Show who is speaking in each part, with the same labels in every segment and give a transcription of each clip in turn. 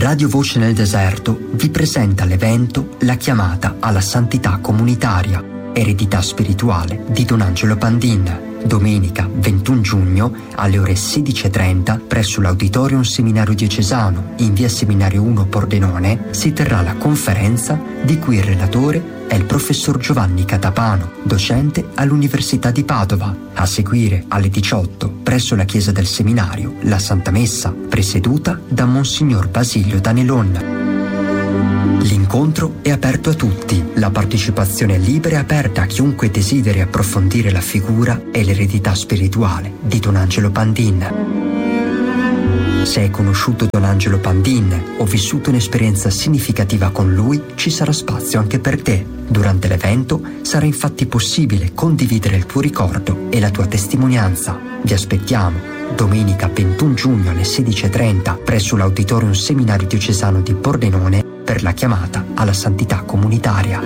Speaker 1: Radio Voce nel Deserto vi presenta l'evento La chiamata alla santità comunitaria, eredità spirituale di Don Angelo Pandin. Domenica 21 giugno alle ore 16:30 presso l'Auditorium Seminario Diocesano in via Seminario 1 Pordenone si terrà la conferenza di cui il relatore è il professor Giovanni Catapano, docente all'Università di Padova. A seguire alle 18 presso la chiesa del seminario la Santa Messa presieduta da Monsignor Basilio Danelon. L'incontro è aperto a tutti, la partecipazione è libera e aperta a chiunque desideri approfondire la figura e l'eredità spirituale di Don Angelo Pandin. Se hai conosciuto Don Angelo Pandin o vissuto un'esperienza significativa con lui, ci sarà spazio anche per te. Durante l'evento sarà infatti possibile condividere il tuo ricordo e la tua testimonianza. Vi aspettiamo domenica 21 giugno alle 16:30 presso l'Auditorium Seminario Diocesano di Pordenone per la chiamata alla santità comunitaria.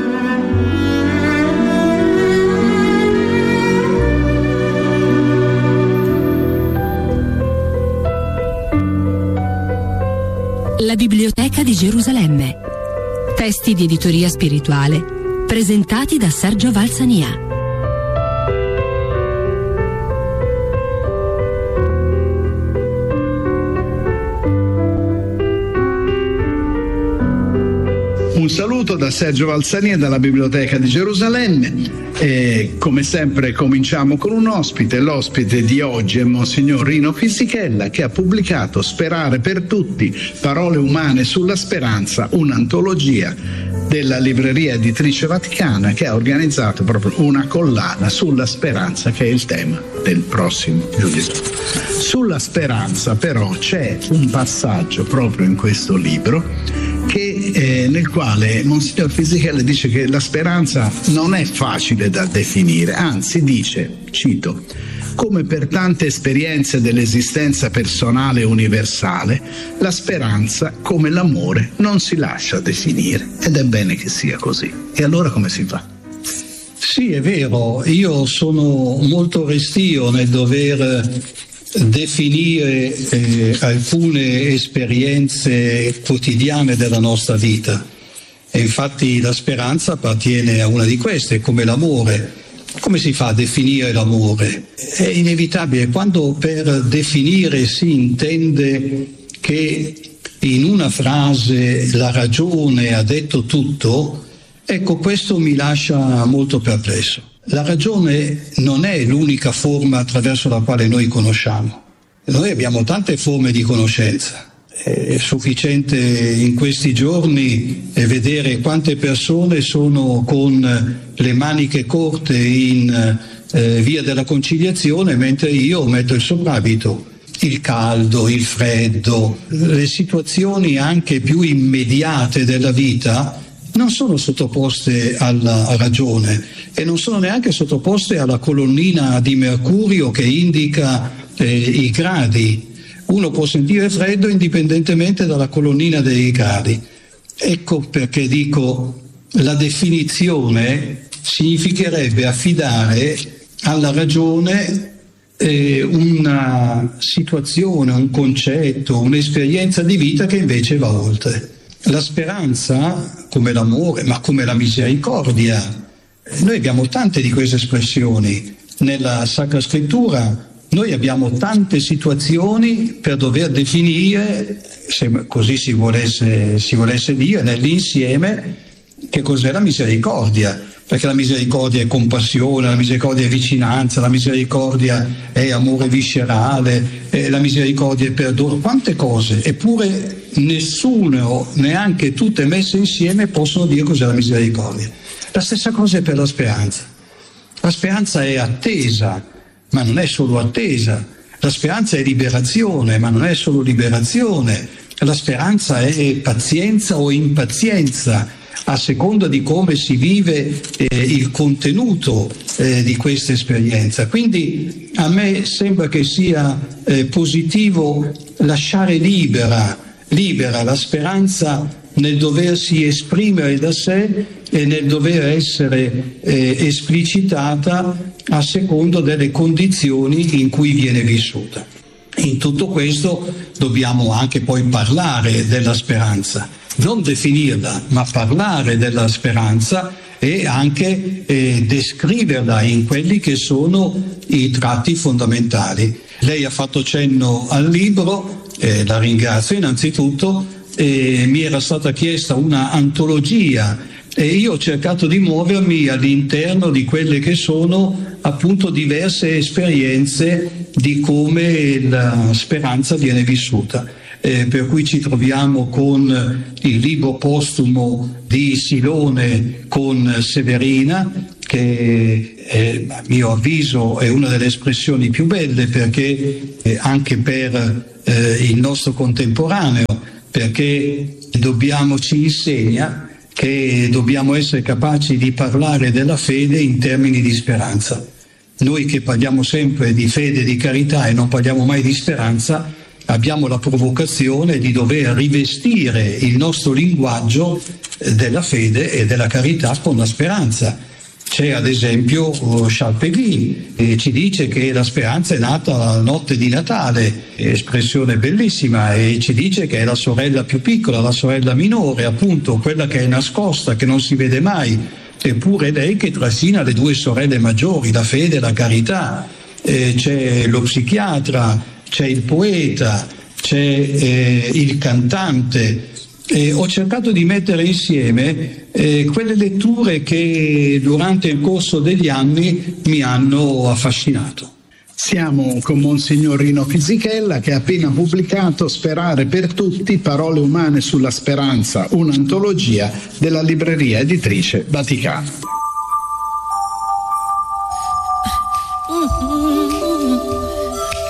Speaker 2: La Biblioteca di Gerusalemme. Testi di editoria spirituale presentati da Sergio Valsania.
Speaker 3: Un saluto da Sergio Valsania dalla Biblioteca di Gerusalemme. E come sempre cominciamo con un ospite. L'ospite di oggi è Monsignor Rino Fisichella, che ha pubblicato Sperare per tutti, parole umane sulla speranza, un'antologia della Libreria Editrice Vaticana, che ha organizzato proprio una collana sulla speranza, che è il tema del prossimo giovedì. Sulla speranza però c'è un passaggio proprio in questo libro nel quale Monsignor Fisichella dice che la speranza non è facile da definire, anzi dice, cito: come per tante esperienze dell'esistenza personale e universale, la speranza, come l'amore, non si lascia definire, ed è bene che sia così. E allora come si fa?
Speaker 4: Sì, è vero, io sono molto restio nel dover definire alcune esperienze quotidiane della nostra vita, e infatti la speranza appartiene a una di queste, come l'amore. Come si fa a definire l'amore? È inevitabile, quando per definire si intende che in una frase la ragione ha detto tutto, ecco, questo mi lascia molto perplesso. La ragione non è l'unica forma attraverso la quale noi conosciamo. Noi abbiamo tante forme di conoscenza. È sufficiente in questi giorni vedere quante persone sono con le maniche corte in via della Conciliazione, mentre io metto il soprabito. Il caldo, il freddo, le situazioni anche più immediate della vita non sono sottoposte alla ragione e non sono neanche sottoposte alla colonnina di mercurio che indica i gradi. Uno può sentire freddo indipendentemente dalla colonnina dei gradi. Ecco perché dico, la definizione significherebbe affidare alla ragione una situazione, un concetto, un'esperienza di vita che invece va oltre. La speranza, come l'amore, ma come la misericordia, noi abbiamo tante di queste espressioni. Nella Sacra Scrittura noi abbiamo tante situazioni per dover definire, se così si volesse dire, nell'insieme, che cos'è la misericordia. Perché la misericordia è compassione, la misericordia è vicinanza, la misericordia è amore viscerale, la misericordia è perdono, quante cose, eppure nessuno, neanche tutte messe insieme, possono dire cos'è la misericordia. La stessa cosa è per la speranza. La speranza è attesa, ma non è solo attesa. La speranza è liberazione, ma non è solo liberazione. La speranza è pazienza o impazienza, a seconda di come si vive il contenuto di questa esperienza. Quindi a me sembra che sia positivo lasciare libera la speranza nel doversi esprimere da sé e nel dover essere esplicitata a secondo delle condizioni in cui viene vissuta. In tutto questo dobbiamo anche poi parlare della speranza, non definirla, ma parlare della speranza e anche descriverla in quelli che sono i tratti fondamentali. Lei ha fatto cenno al libro, la ringrazio innanzitutto, mi era stata chiesta una antologia e io ho cercato di muovermi all'interno di quelle che sono appunto diverse esperienze di come la speranza viene vissuta. Per cui ci troviamo con il libro postumo di Silone con Severina, che a mio avviso è una delle espressioni più belle, perché anche per il nostro contemporaneo, perché ci insegna che dobbiamo essere capaci di parlare della fede in termini di speranza. Noi che parliamo sempre di fede e di carità e non parliamo mai di speranza, abbiamo la provocazione di dover rivestire il nostro linguaggio della fede e della carità con la speranza. C'è ad esempio Charles Péguy che ci dice che la speranza è nata la notte di Natale, espressione bellissima, e ci dice che è la sorella più piccola, la sorella minore, appunto quella che è nascosta, che non si vede mai, eppure lei che trascina le due sorelle maggiori, la fede e la carità. C'è lo psichiatra, c'è il poeta, c'è il cantante. Ho cercato di mettere insieme quelle letture che durante il corso degli anni mi hanno affascinato.
Speaker 3: Siamo con Monsignor Rino Fisichella, che ha appena pubblicato Sperare per tutti, parole umane sulla speranza, un'antologia della libreria editrice Vaticano.